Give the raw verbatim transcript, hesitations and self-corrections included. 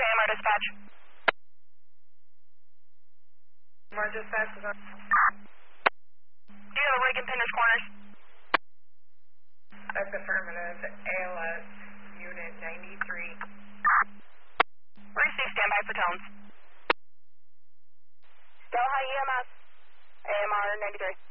to A M R dispatch. A M R dispatch is on. Do you have a rig in Pinder's Corners? That's affirmative. A L S Unit ninety-three. Receive standby for tones. Delhi E M S, A M R ninety-three.